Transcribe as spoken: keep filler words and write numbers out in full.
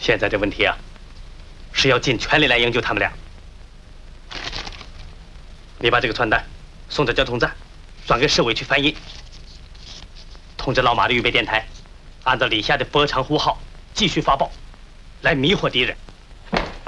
现在这问题啊，是要尽全力来营救他们俩。你把这个传单送到交通站，转给市委去翻译，通知老马的预备电台，按照李下的波长呼号继续发报，来迷惑敌人。